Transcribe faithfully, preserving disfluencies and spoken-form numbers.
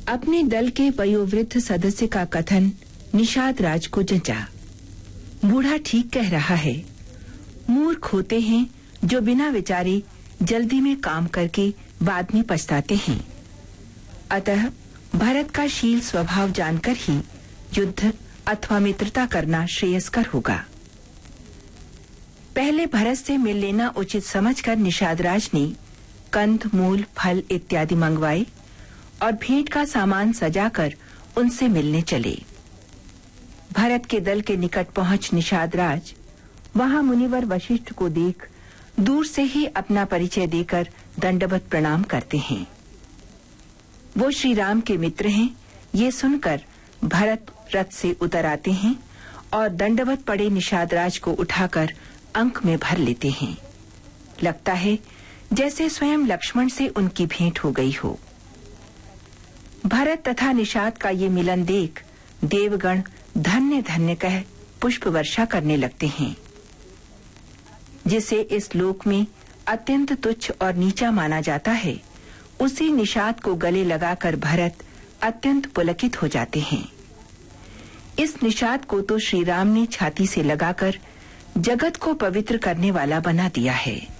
अपने दल के वयोवृद्ध सदस्य का कथन निषाद राज को जंचा। बूढ़ा ठीक कह रहा है। मूर्ख होते हैं जो बिना विचारे जल्दी में काम करके बाद में पछताते हैं। अतः भरत का शील स्वभाव जानकर ही युद्ध अथवा मित्रता करना श्रेयस्कर होगा। पहले भरत से मिल लेना उचित समझकर निषाद राज ने कंद, मूल, फल इत्यादि मंगवाए और भेंट का सामान सजाकर उनसे मिलने चले। भरत के दल के निकट पहुंच निषाद राज वहां मुनिवर वशिष्ठ को देख दूर से ही अपना परिचय देकर दंडवत प्रणाम करते हैं। वो श्री राम के मित्र हैं। ये सुनकर भरत रथ से उतर आते हैं और दंडवत पड़े निषाद राज को उठाकर अंक में भर लेते हैं। लगता है जैसे स्वयं लक्ष्मण से उनकी भेंट हो गई हो। भरत तथा निषाद का ये मिलन देख देवगण धन्य धन्य कह पुष्प वर्षा करने लगते हैं। जिसे इस लोक में अत्यंत तुच्छ और नीचा माना जाता है, उसी निषाद को गले लगाकर भरत अत्यंत पुलकित हो जाते हैं। इस निषाद को तो श्री राम ने छाती से लगाकर जगत को पवित्र करने वाला बना दिया है।